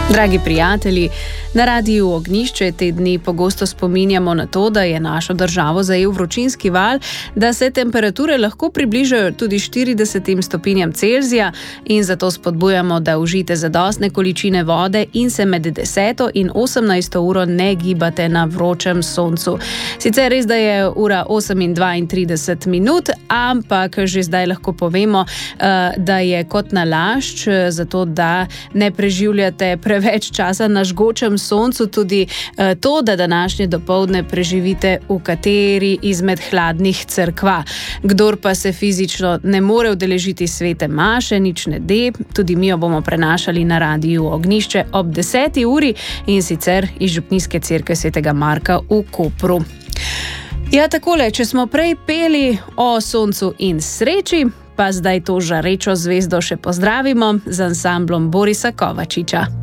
Dragi prijatelji, na Radiu Ognjišče te dni pogosto spominjamo na to, da je našo državo zajel vročinski val, da se temperature lahko približajo tudi 40 stopinjam Celzija in zato spodbujamo, da užijete zadostne količine vode in se med 10 in 18 uro ne gibate na vročem soncu. Sicer res, da je ura 8:32 minut, ampak že zdaj lahko povemo, da je kot nalašč, zato da ne preživljate preveč časa na žgočem soncu, tudi to, da današnje dopoldne preživite v kateri izmed hladnih cerkva. Kdor pa se fizično ne more udeležiti svete maše, nič ne de, tudi mi jo bomo prenašali na Radiu Ognjišče ob 10. uri in sicer iz Župnijske cerkve svetega Marka v Kopru. Ja, takole, če smo prej peli o soncu in sreči, pa zdaj to žarečo zvezdo še pozdravimo z ansamblom Borisa Kovačiča.